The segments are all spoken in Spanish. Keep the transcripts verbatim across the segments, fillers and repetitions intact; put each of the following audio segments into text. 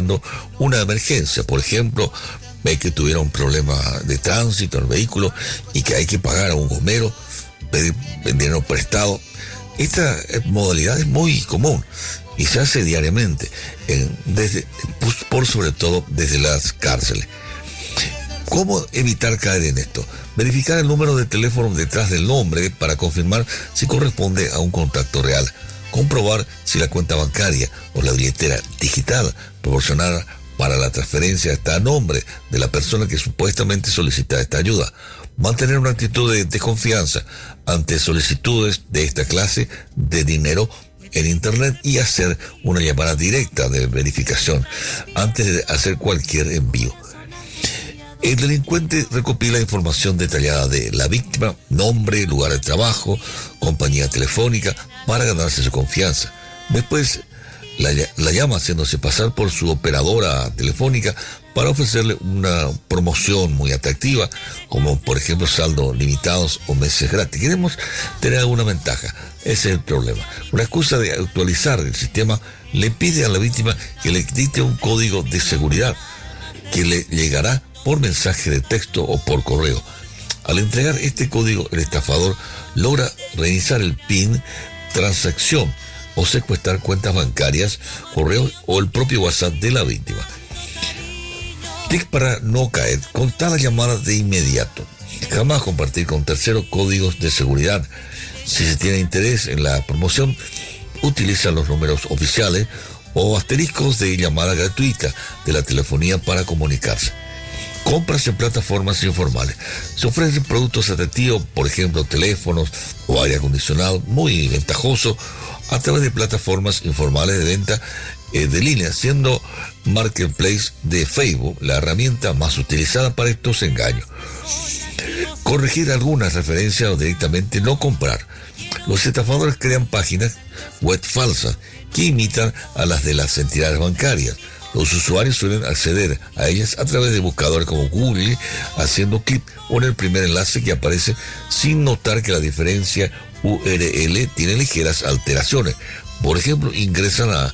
estableciendo una emergencia. Por ejemplo, ve que tuviera un problema de tránsito en el vehículo y que hay que pagar a un gomero, pedir dinero prestado. Esta modalidad es muy común y se hace diariamente, en, desde, por sobre todo desde las cárceles. ¿Cómo evitar caer en esto? Verificar el número de teléfono detrás del nombre para confirmar si corresponde a un contacto real. Comprobar si la cuenta bancaria o la billetera digital proporcionada para la transferencia está a nombre de la persona que supuestamente solicita esta ayuda. Mantener una actitud de desconfianza ante solicitudes de esta clase de dinero en Internet y hacer una llamada directa de verificación antes de hacer cualquier envío. El delincuente recopila información detallada de la víctima, nombre, lugar de trabajo, compañía telefónica, para ganarse su confianza. Después la, la llama haciéndose pasar por su operadora telefónica para ofrecerle una promoción muy atractiva, como por ejemplo saldos limitados o meses gratis. Queremos tener alguna ventaja, ese es el problema. Una excusa de actualizar el sistema le pide a la víctima que le dicte un código de seguridad que le llegará por mensaje de texto o por correo. Al entregar este código, el estafador logra reiniciar el P I N, transacción o secuestrar cuentas bancarias, correos o el propio WhatsApp de la víctima. Tip para no caer: contar las llamadas de inmediato. Jamás compartir con terceros códigos de seguridad. Si se tiene interés en la promoción, utiliza los números oficiales o asteriscos de llamada gratuita de la telefonía para comunicarse. Compras en plataformas informales. Se ofrecen productos atractivos, por ejemplo, teléfonos o aire acondicionado, muy ventajoso, a través de plataformas informales de venta eh, de línea, siendo Marketplace de Facebook la herramienta más utilizada para estos engaños. Corregir algunas referencias o directamente no comprar. Los estafadores crean páginas web falsas que imitan a las de las entidades bancarias. Los usuarios suelen acceder a ellas a través de buscadores como Google, haciendo clic en el primer enlace que aparece sin notar que la diferencia U R L tiene ligeras alteraciones. Por ejemplo, ingresan a,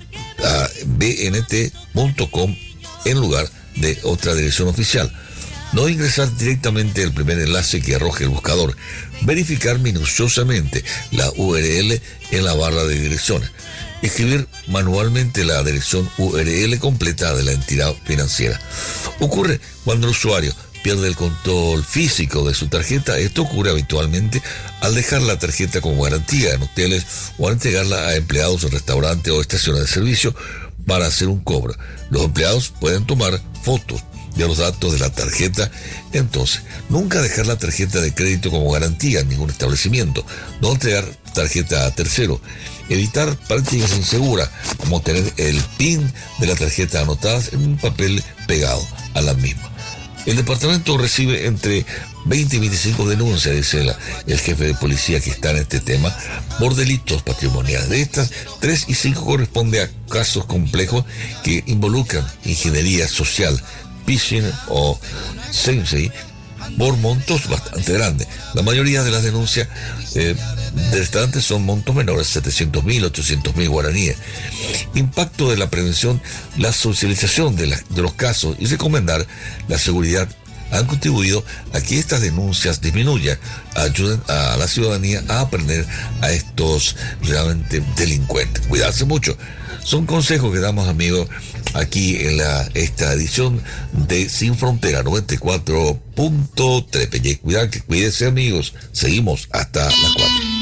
a b n t punto com en lugar de otra dirección oficial. No ingresar directamente el primer enlace que arroje el buscador. Verificar minuciosamente la U R L en la barra de direcciones. Escribir manualmente la dirección U R L completa de la entidad financiera. Ocurre cuando el usuario pierde el control físico de su tarjeta. Esto ocurre habitualmente al dejar la tarjeta como garantía en hoteles o al entregarla a empleados en restaurantes o estaciones de servicio para hacer un cobro. Los empleados pueden tomar fotos de los datos de la tarjeta. Entonces, nunca dejar la tarjeta de crédito como garantía en ningún establecimiento. No entregar tarjeta a tercero. Evitar prácticas inseguras, como tener el P I N de la tarjeta anotadas en un papel pegado a la misma. El departamento recibe entre veinte y veinticinco denuncias, dice la, el jefe de policía que está en este tema, por delitos patrimoniales. De estas, tres y cinco corresponden a casos complejos que involucran ingeniería social, phishing o sensei, por montos bastante grandes. La mayoría de las denuncias eh, de restaurantes son montos menores, setecientos mil, ochocientos mil guaraníes. Impacto de la prevención, la socialización de, la, de los casos y recomendar la seguridad han contribuido a que estas denuncias disminuyan, ayuden a la ciudadanía a aprender a estos realmente delincuentes. Cuidarse mucho. Son consejos que damos, amigos, aquí en la, esta edición de Sin Frontera noventa y cuatro punto tres. Cuidar, cuídense, amigos. Seguimos hasta las cuatro.